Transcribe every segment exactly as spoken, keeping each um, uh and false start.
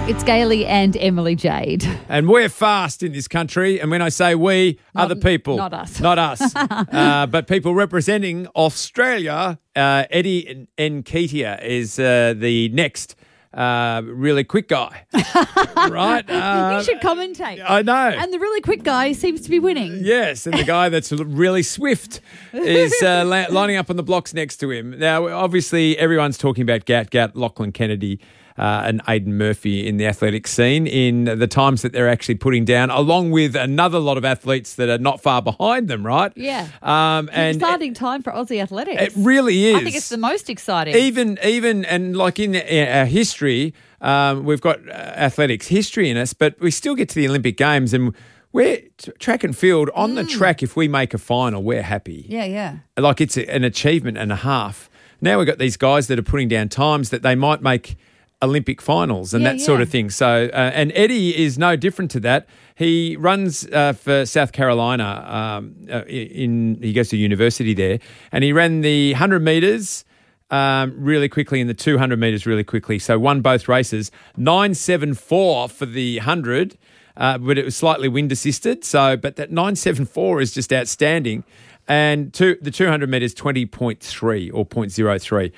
It's Gailey and Emily Jade. And we're fast in this country. And when I say we, Not- other people. not us. Not us. uh, but people representing Australia. Uh, Eddie Nketiah is uh, the next uh, really quick guy. Right? Uh, You should commentate. I know. And the really quick guy seems to be winning. Yes, and the guy that's really swift is uh, la- lining up on the blocks next to him. Now, obviously, everyone's talking about Gat, Gat, Lachlan Kennedy uh, and Aidan Murphy in the athletic scene in the times that they're actually putting down, along with another lot of athletes that are not far behind them, right? Yeah. Um, and Exciting time for Aussie athletics. it really is. I think it's the most exciting. Even, even, and like in our history, um, we've got uh, athletics history in us, but we still get to the Olympic Games and we're t- track and field on the track. If we make a final, we're happy. Yeah, yeah. Like it's a, an achievement and a half. Now we've got these guys that are putting down times that they might make Olympic finals and Yeah, that sort yeah. of thing. So, uh, and Eddie is no different to that. He runs uh, for South Carolina. Um, uh, in he goes to university there, and he ran the one hundred metres um, really quickly and the two hundred metres really quickly. So won both races. nine seven four for the one hundred, uh, but it was slightly wind assisted. So, but that nine seven four is just outstanding. And two, the two hundred metres, twenty point three or zero point zero three.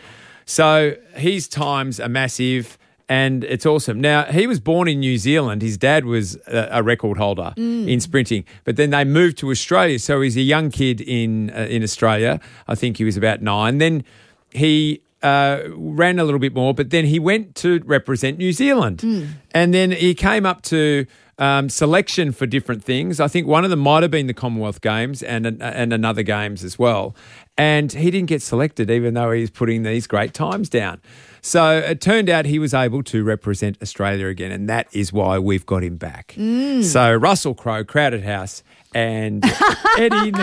So his times are massive and it's awesome. Now, he was born in New Zealand. His dad was a, a record holder mm. in sprinting, but then they moved to Australia. So he's a young kid in uh, in Australia. I think he was about nine. Then he uh, ran a little bit more, but then he went to represent New Zealand. Mm. And then he came up to um, selection for different things. I think one of them might have been the Commonwealth Games and and another games as well. And he didn't get selected, even though he's putting these great times down. So it turned out he was able to represent Australia again, and that is why we've got him back. Mm. So Russell Crowe, Crowded House, and Eddie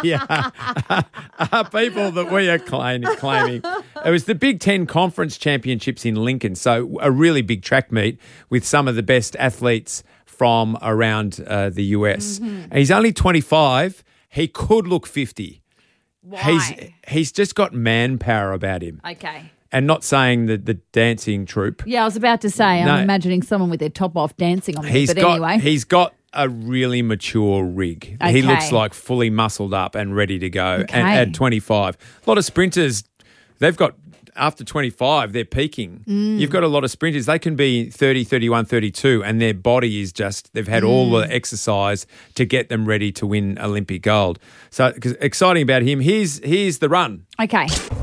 Nketiah are people that we are claim, claiming. It was the Big Ten Conference Championships in Lincoln, so a really big track meet with some of the best athletes from around uh, the U S. Mm-hmm. And he's only twenty-five. He could look fifty. Why? He's he's just got manpower about him. Okay. And not saying that the dancing troupe. Yeah, I was about to say, No. I'm imagining someone with their top off dancing on me, He's but got anyway. he's got a really mature rig. Okay. He looks like fully muscled up and ready to go. Okay. And at twenty-five, a lot of sprinters, they've got after twenty-five, they're peaking. Mm. You've got a lot of sprinters. They can be thirty, thirty-one, thirty-two, and their body is just, they've had mm. all the exercise to get them ready to win Olympic gold. So exciting about him. Here's, here's the run. Okay.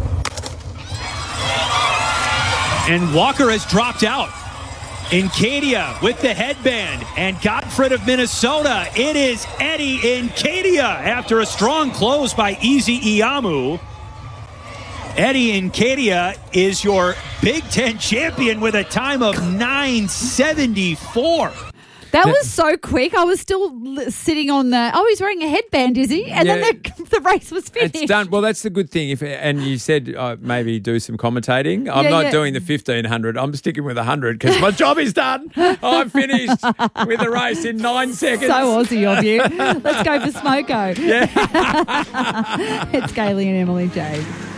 And Walker has dropped out. Nketiah with the headband. And Godfred of Minnesota. It is Eddie Nketiah after a strong close by Easy Iyamu. Eddie Nketiah is your Big Ten champion with a time of nine seventy-four. That was so quick. I was still l- sitting on the, oh, he's wearing a headband, is he? And Yeah. then the, the race was finished. It's done. Well, that's the good thing. If and you said uh, maybe do some commentating. I'm Yeah, not yeah. doing the fifteen hundred. I'm sticking with one hundred because my job is done. I'm finished with the race in nine seconds. So Aussie of you. Let's go for Smoko. Yeah. It's Gailey and Emily Jade.